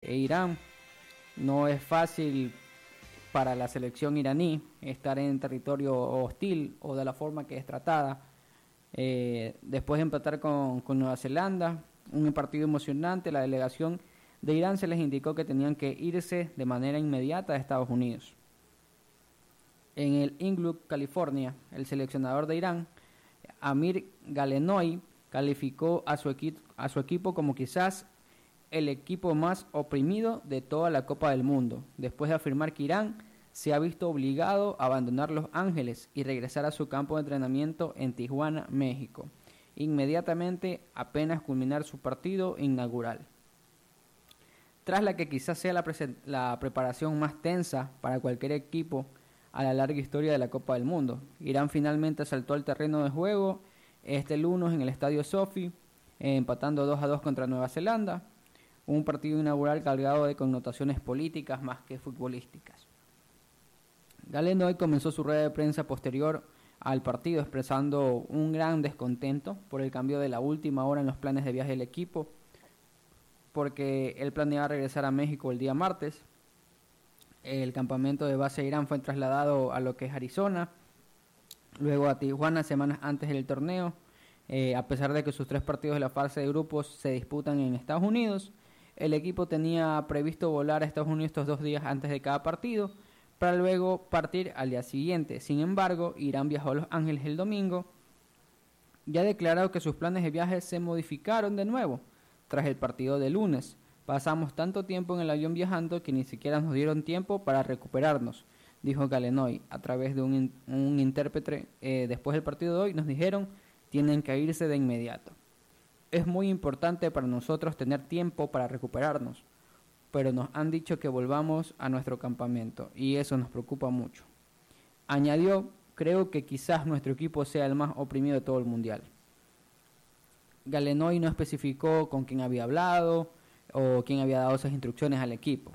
e Irán. No es fácil para la selección iraní estar en territorio hostil o de la forma que es tratada. Después de empatar con Nueva Zelanda, un partido emocionante, la delegación de Irán se les indicó que tenían que irse de manera inmediata a Estados Unidos. En el Inglewood, California, el seleccionador de Irán, Amir Galenoy, calificó a su equipo como quizás el equipo más oprimido de toda la Copa del Mundo, después de afirmar que Irán se ha visto obligado a abandonar Los Ángeles y regresar a su campo de entrenamiento en Tijuana, México, inmediatamente apenas culminar su partido inaugural. Tras la que quizás sea la preparación más tensa para cualquier equipo a la larga historia de la Copa del Mundo, Irán finalmente saltó al terreno de juego este lunes en el Estadio Sofi, empatando 2-2 contra Nueva Zelanda, un partido inaugural cargado de connotaciones políticas más que futbolísticas. Galenoy comenzó su rueda de prensa posterior al partido expresando un gran descontento por el cambio de la última hora en los planes de viaje del equipo, porque él planeaba regresar a México el día martes. El campamento de base de Irán fue trasladado a lo que es Arizona, luego a Tijuana semanas antes del torneo, a pesar de que sus 3 partidos de la fase de grupos se disputan en Estados Unidos. El equipo tenía previsto volar a Estados Unidos estos 2 días antes de cada partido, para luego partir al día siguiente. Sin embargo, Irán viajó a Los Ángeles el domingo y ha declarado que sus planes de viaje se modificaron de nuevo tras el partido de lunes. Pasamos tanto tiempo en el avión viajando que ni siquiera nos dieron tiempo para recuperarnos, dijo Galenoy a través de un intérprete. Después del partido de hoy nos dijeron tienen que irse de inmediato. Es muy importante para nosotros tener tiempo para recuperarnos, pero nos han dicho que volvamos a nuestro campamento y eso nos preocupa mucho. Añadió, creo que quizás nuestro equipo sea el más oprimido de todo el mundial. Galenoy no especificó con quién había hablado o quién había dado esas instrucciones al equipo,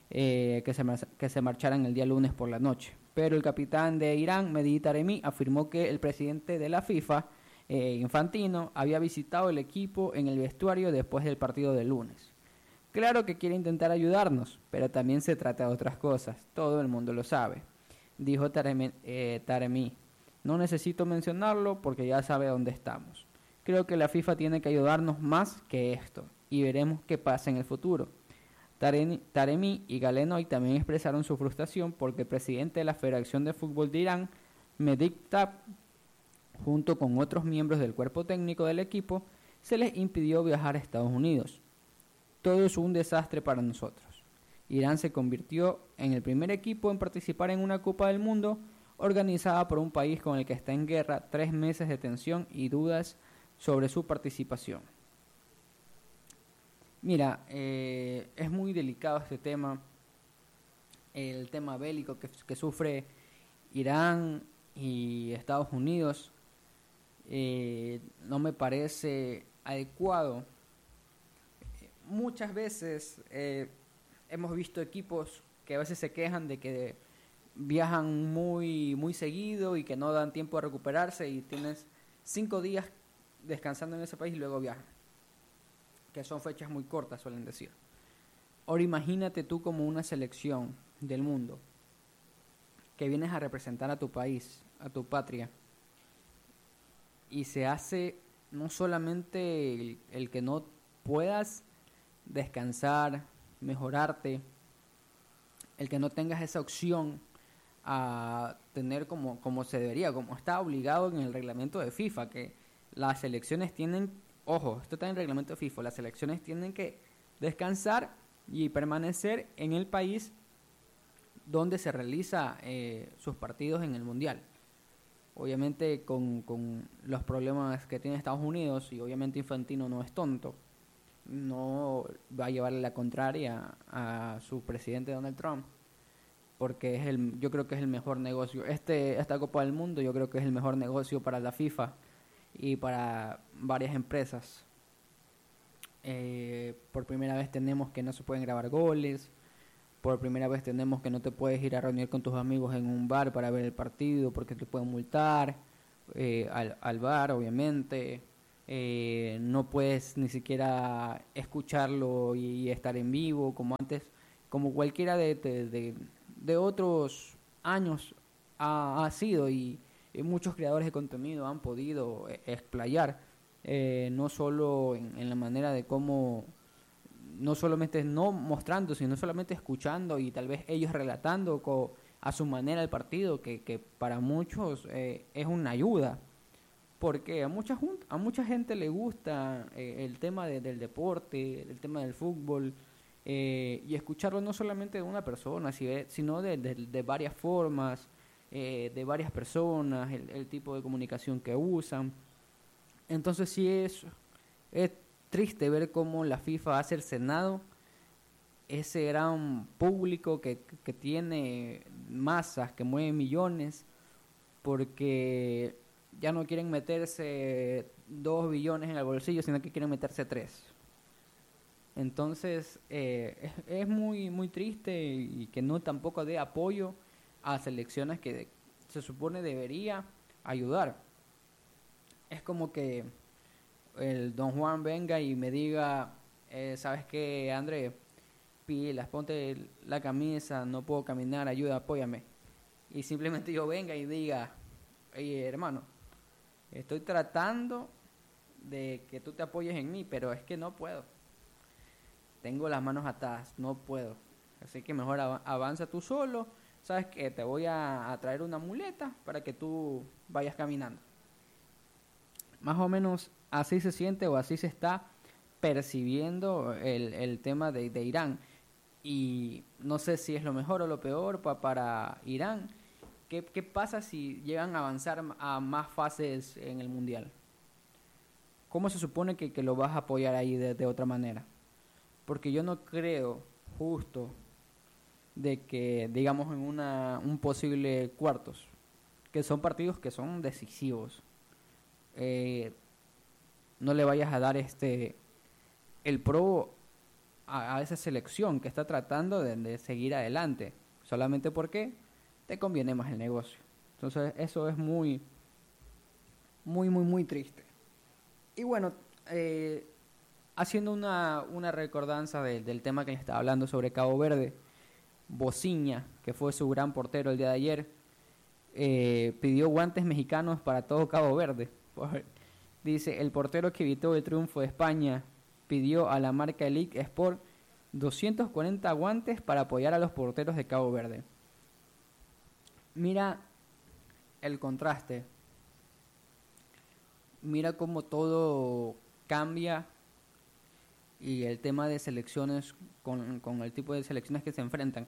que se marcharan el día lunes por la noche. Pero el capitán de Irán, Mehdi Taremi, afirmó que el presidente de la FIFA, Infantino, había visitado el equipo en el vestuario después del partido del lunes. Claro que quiere intentar ayudarnos, pero también se trata de otras cosas, todo el mundo lo sabe, dijo Taremi. No necesito mencionarlo porque ya sabe dónde estamos. Creo que la FIFA tiene que ayudarnos más que esto y veremos qué pasa en el futuro. Taremi y Galenoy también expresaron su frustración porque el presidente de la Federación de Fútbol de Irán, Mehdi Tab, junto con otros miembros del cuerpo técnico del equipo, se les impidió viajar a Estados Unidos. Todo es un desastre para nosotros. Irán se convirtió en el primer equipo en participar en una Copa del Mundo organizada por un país con el que está en guerra, 3 meses de tensión y dudas sobre su participación. Mira, es muy delicado este tema, el tema bélico que sufre Irán y Estados Unidos. No me parece adecuado. Muchas veces hemos visto equipos que a veces se quejan de que viajan muy seguido y que no dan tiempo a recuperarse y tienes 5 días descansando en ese país y luego viajan, que son fechas muy cortas, suelen decir. Ahora imagínate tú como una selección del mundo que vienes a representar a tu país, a tu patria, y se hace no solamente el que no puedas descansar, mejorarte, el que no tengas esa opción a tener como se debería, como está obligado en el reglamento de FIFA, que las selecciones tienen, ojo, esto está en el reglamento de FIFA, las selecciones tienen que descansar y permanecer en el país donde se realiza sus partidos en el Mundial. Obviamente con los problemas que tiene Estados Unidos, y obviamente Infantino no es tonto, no va a llevarle la contraria a su presidente Donald Trump, porque yo creo que es el mejor negocio. Esta Copa del Mundo yo creo que es el mejor negocio para la FIFA y para varias empresas. Por primera vez tenemos que no se pueden grabar goles. Por primera vez tenemos que no te puedes ir a reunir con tus amigos en un bar para ver el partido porque te pueden multar. Al bar, obviamente. no puedes ni siquiera escucharlo y estar en vivo como antes, como cualquiera de otros años ha sido, y muchos creadores de contenido han podido explayar, no solo en la manera de cómo, no solamente no mostrando, sino solamente escuchando y tal vez ellos relatando a su manera el partido, que para muchos es una ayuda, porque a mucha gente le gusta el tema del deporte, el tema del fútbol, y escucharlo no solamente de una persona, sino de varias formas, de varias personas, el tipo de comunicación que usan. Entonces sí es triste ver cómo la FIFA ha cercenado ese gran público que tiene masas, que mueve millones, porque ya no quieren meterse 2 billones en el bolsillo, sino que quieren meterse 3. Entonces es muy, muy triste, y que no tampoco dé apoyo a selecciones que se supone debería ayudar. Es como que el Don Juan venga y me diga, ¿sabes qué, André? Pilas, ponte la camisa, no puedo caminar, ayuda, apóyame. Y simplemente yo venga y diga, oye, hermano, estoy tratando de que tú te apoyes en mí, pero es que no puedo. Tengo las manos atadas, no puedo. Así que mejor avanza tú solo. ¿Sabes qué? Te voy a traer una muleta para que tú vayas caminando. Más o menos así se siente, o así se está percibiendo el tema de Irán. Y no sé si es lo mejor o lo peor para Irán. ¿Qué pasa si llegan a avanzar a más fases en el Mundial? ¿Cómo se supone que lo vas a apoyar ahí de otra manera? Porque yo no creo justo de que, digamos, en un posible cuartos, que son partidos que son decisivos, no le vayas a dar el pro a esa selección que está tratando de seguir adelante, solamente porque te conviene más el negocio. Entonces eso es muy, muy, muy, muy triste. Y bueno, haciendo una recordanza del tema que les estaba hablando sobre Cabo Verde, Bociña, que fue su gran portero el día de ayer, pidió guantes mexicanos para todo Cabo Verde. Dice, el portero que evitó el triunfo de España pidió a la marca Elite Sport 240 guantes para apoyar a los porteros de Cabo Verde. Mira el contraste. Mira cómo todo cambia, y el tema de selecciones con el tipo de selecciones que se enfrentan.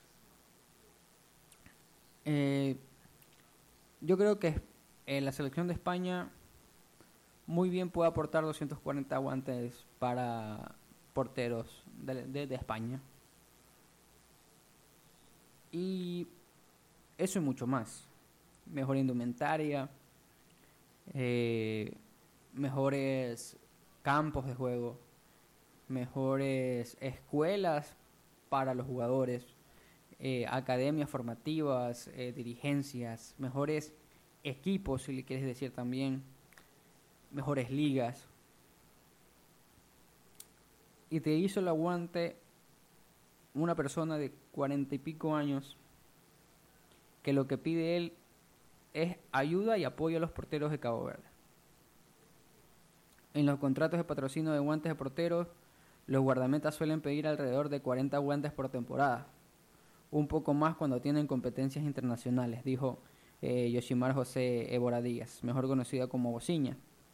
Yo creo que la selección de España muy bien puede aportar 240 guantes para porteros de España. Y eso y mucho más. Mejor indumentaria, mejores campos de juego, mejores escuelas para los jugadores, academias formativas, dirigencias, mejores equipos, si le quieres decir también, mejores ligas. Y te hizo el aguante una persona de 40 y pico años, que lo que pide él es ayuda y apoyo a los porteros de Cabo Verde. En los contratos de patrocinio de guantes de porteros, los guardametas suelen pedir alrededor de 40 guantes por temporada, un poco más cuando tienen competencias internacionales, dijo Yoshimar José Évora Díaz, mejor conocido como Bociña.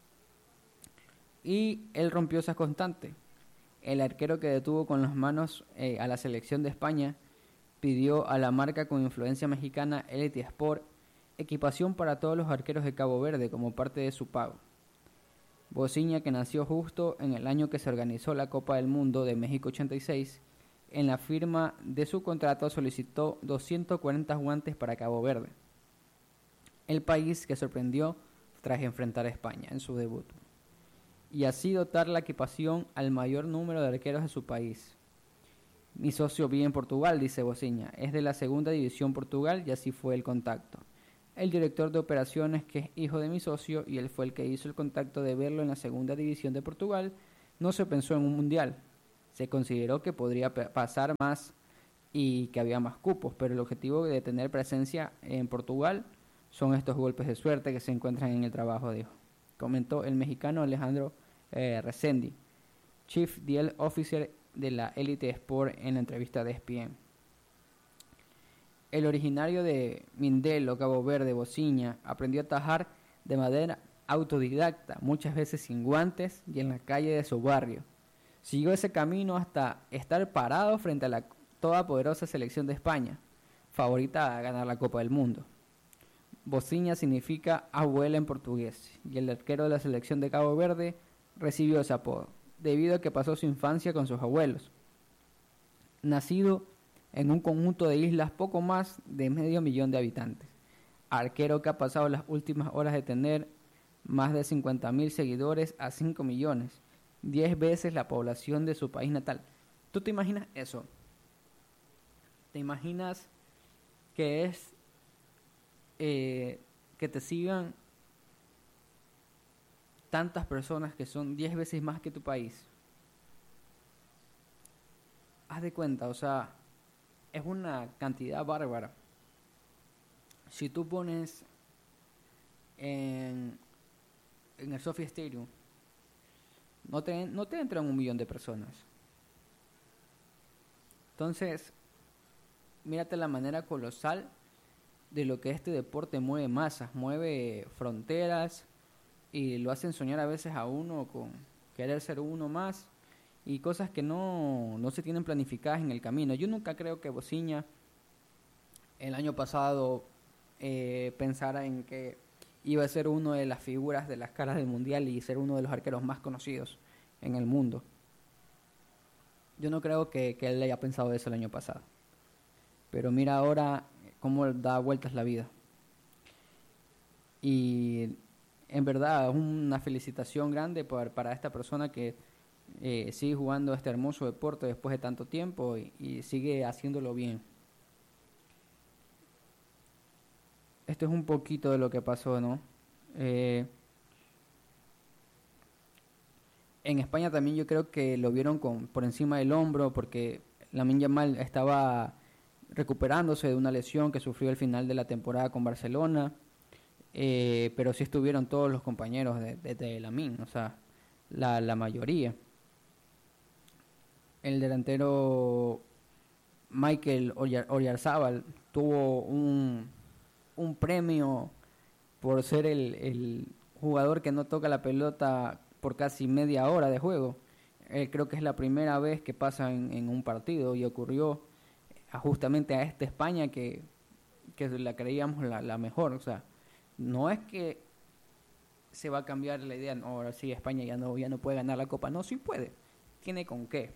Y él rompió esa constante. El arquero que detuvo con las manos a la selección de España pidió a la marca con influencia mexicana Elite Sport equipación para todos los arqueros de Cabo Verde como parte de su pago. Bociña, que nació justo en el año que se organizó la Copa del Mundo de México 86, en la firma de su contrato solicitó 240 guantes para Cabo Verde, el país que sorprendió tras enfrentar a España en su debut, y así dotar la equipación al mayor número de arqueros de su país. Mi socio vive en Portugal, dice Bociña, es de la segunda división Portugal y así fue el contacto. el director de operaciones, que es hijo de mi socio, y él fue el que hizo el contacto de verlo en la segunda división de Portugal, no se pensó en un mundial. Se consideró que podría pasar más y que había más cupos, pero el objetivo de tener presencia en Portugal son estos golpes de suerte que se encuentran en el trabajo, dijo. Comentó el mexicano Alejandro Resendi, Chief Deal Officer de la Elite Sport, en la entrevista de ESPN. El originario de Mindelo, Cabo Verde, Bociña, aprendió a atajar de manera autodidacta, muchas veces sin guantes y en la calle de su barrio. Siguió ese camino hasta estar parado frente a la todopoderosa selección de España, favorita a ganar la Copa del Mundo. Bociña significa abuela en portugués, y el arquero de la selección de Cabo Verde recibió ese apodo, debido a que pasó su infancia con sus abuelos. Nacido en un conjunto de islas poco más de 500,000 de habitantes, arquero que ha pasado las últimas horas de tener más de 50,000 seguidores a 5 millones, 10 veces la población de su país natal. ¿Tú te imaginas eso? ¿Te imaginas que es que te sigan tantas personas que son 10 veces más que tu país? Haz de cuenta, o sea, es una cantidad bárbara. Si tú pones en el Sophie Stadium, no te entran 1 millón de personas. Entonces, mírate la manera colosal de lo que este deporte mueve masas, mueve fronteras, y lo hacen soñar a veces a uno con querer ser uno más, y cosas que no se tienen planificadas en el camino. Yo nunca creo que Bociña el año pasado pensara en que iba a ser uno de las figuras de las caras del mundial y ser uno de los arqueros más conocidos en el mundo. Yo no creo que él haya pensado eso el año pasado. Pero mira ahora cómo da vueltas la vida. Y en verdad es una felicitación grande para esta persona que sigue jugando este hermoso deporte después de tanto tiempo y sigue haciéndolo bien. Esto es un poquito de lo que pasó, ¿no? En España también yo creo que lo vieron por encima del hombro, porque Lamine Yamal estaba recuperándose de una lesión que sufrió al final de la temporada con Barcelona, pero sí estuvieron todos los compañeros de Lamine, o sea, la mayoría. El delantero Mikel Oyarzabal tuvo un premio por ser el jugador que no toca la pelota por casi media hora de juego. Creo que es la primera vez que pasa en un partido, y ocurrió justamente a esta España que la creíamos la mejor. O sea, no es que se va a cambiar la idea, no, ahora sí España ya no puede ganar la Copa. No, sí puede, tiene con qué.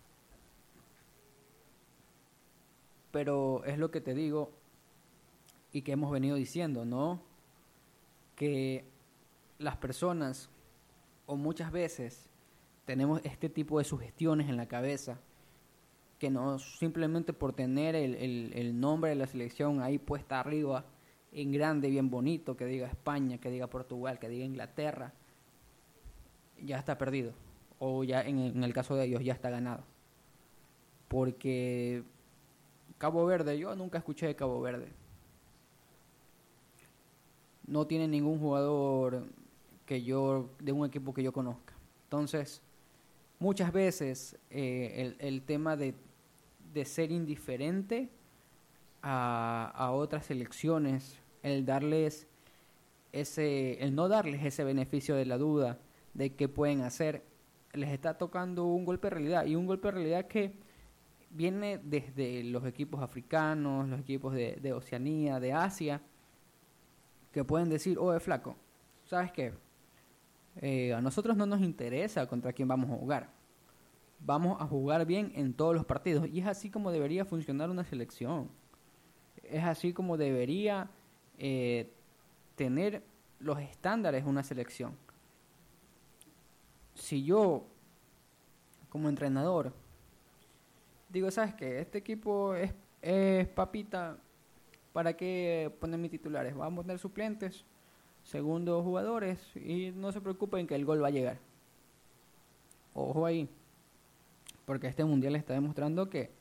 Pero es lo que te digo y que hemos venido diciendo, ¿no? Que las personas, o muchas veces, tenemos este tipo de sugestiones en la cabeza, que no simplemente por tener el nombre de la selección ahí puesta arriba, en grande, bien bonito, que diga España, que diga Portugal, que diga Inglaterra, ya está perdido. O ya en el caso de ellos ya está ganado. Porque Cabo Verde, yo nunca escuché de Cabo Verde. No tiene ningún jugador de un equipo que yo conozca. Entonces, muchas veces el tema de ser indiferente a otras selecciones, el no darles ese beneficio de la duda de qué pueden hacer, les está tocando un golpe de realidad, y un golpe de realidad que viene desde los equipos africanos, los equipos de Oceanía, de Asia, que pueden decir, oye flaco, ¿sabes qué? A nosotros no nos interesa contra quién vamos a jugar. Vamos a jugar bien en todos los partidos. Y es así como debería funcionar una selección. Es así como debería tener los estándares una selección. Si yo, como entrenador, digo, ¿sabes qué? Este equipo es papita, ¿para qué poner mis titulares? Vamos a poner suplentes, segundos jugadores y no se preocupen que el gol va a llegar. Ojo ahí, porque este mundial está demostrando que